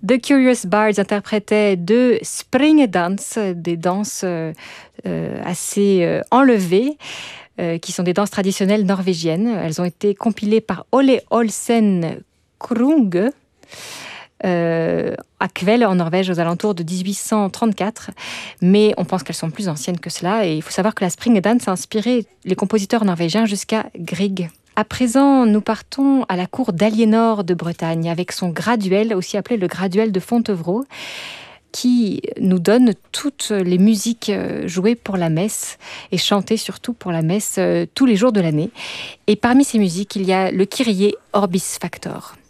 The Curious Bards interprétaient deux Springedans, des danses assez enlevées, qui sont des danses traditionnelles norvégiennes. Elles ont été compilées par Ole Olsen Krunge à Kvel en Norvège aux alentours de 1834, mais on pense qu'elles sont plus anciennes que cela, et il faut savoir que la Springedans a inspiré les compositeurs norvégiens jusqu'à Grieg. À présent, nous partons à la cour d'Aliénor de Bretagne avec son graduel, aussi appelé le graduel de Fontevraud, qui nous donne toutes les musiques jouées pour la messe et chantées surtout pour la messe tous les jours de l'année. Et parmi ces musiques, il y a le Kyrie Orbis Factor.